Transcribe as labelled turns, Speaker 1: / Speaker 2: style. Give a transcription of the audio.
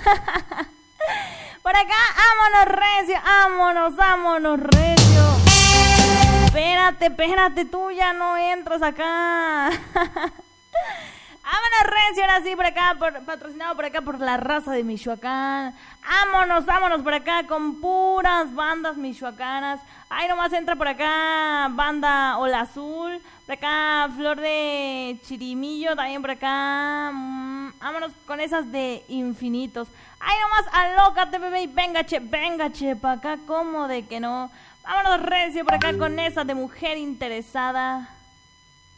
Speaker 1: Por acá, vámonos recio. Espérate, tú ya no entras acá. Vámonos recio, ahora sí, por acá, patrocinado por acá por la raza de Michoacán. Vámonos por acá con puras bandas michoacanas. Ahí nomás entra por acá banda Ola Azul, por acá Flor de Chirimillo, también por acá. Vámonos con esas de Infinitos. Ahí nomás alócate, bebé, y venga, che, pa' acá, como de que no. Vámonos recio por acá con esa de Mujer Interesada.